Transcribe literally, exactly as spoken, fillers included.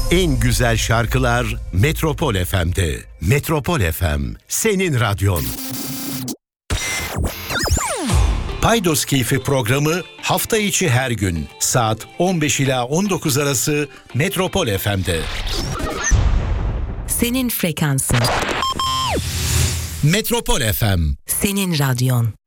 En güzel şarkılar Metropol F M'de. Metropol F M, senin radyon. Paydos Keyfi programı hafta içi her gün saat on beş ila on dokuz arası Metropol F M'de. Senin frekansın. Metropol F M. Senin radyon.